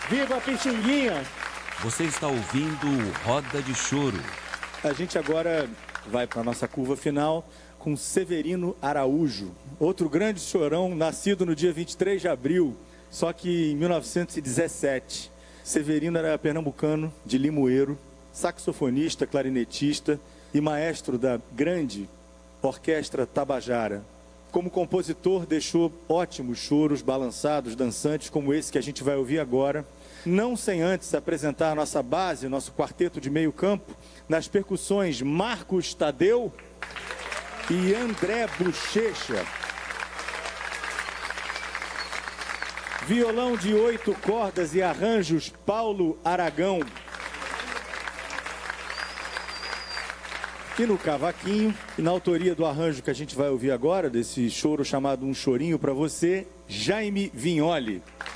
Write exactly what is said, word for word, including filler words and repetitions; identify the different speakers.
Speaker 1: Viva a Pixinguinha!
Speaker 2: Você está ouvindo o Roda de Choro.
Speaker 1: A gente agora vai para a nossa curva final com Severino Araújo, outro grande chorão, nascido no dia vinte e três de abril, só que em mil novecentos e dezessete. Severino era pernambucano, de Limoeiro, saxofonista, clarinetista e maestro da grande Orquestra Tabajara. Como compositor, deixou ótimos choros balançados, dançantes, como esse que a gente vai ouvir agora. Não sem antes apresentar a nossa base, nosso quarteto de meio campo, nas percussões Marcos Tadeu e André Bochecha. Violão de oito cordas e arranjos, Paulo Aragão. E no cavaquinho, e na autoria do arranjo que a gente vai ouvir agora, desse choro chamado Um Chorinho Pra Você, Jaime Vignoli.